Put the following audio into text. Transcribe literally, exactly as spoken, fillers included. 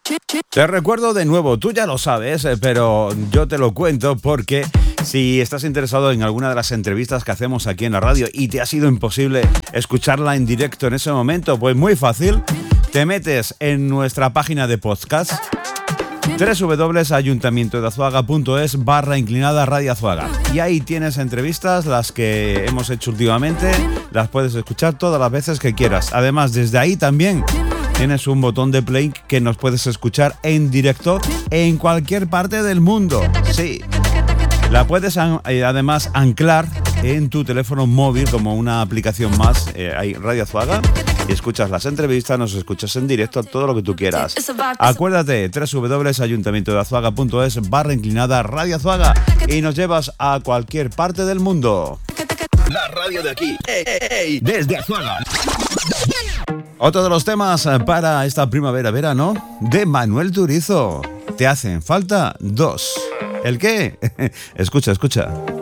Te recuerdo de nuevo, tú ya lo sabes, pero yo te lo cuento porque si estás interesado en alguna de las entrevistas que hacemos aquí en la radio y te ha sido imposible escucharla en directo en ese momento, pues muy fácil, te metes en nuestra página de podcast doble u doble u doble u punto ayuntamiento de azuaga punto es barra inclinada Radio Azuaga. Y ahí tienes entrevistas, las que hemos hecho últimamente, las puedes escuchar todas las veces que quieras. Además, desde ahí también tienes un botón de play que nos puedes escuchar en directo en cualquier parte del mundo. Sí. La puedes eh, además anclar en tu teléfono móvil como una aplicación más. Eh, hay Radio Azuaga y escuchas las entrevistas, nos escuchas en directo, todo lo que tú quieras. Acuérdate, doble u doble u doble u punto ayuntamiento de azuaga punto es barra inclinada Radio Azuaga y nos llevas a cualquier parte del mundo. La radio de aquí, ey, ey, ey, desde Azuaga. Otro de los temas para esta primavera-verano de Manuel Turizo. Te hacen falta dos. ¿El qué? Escucha, escucha.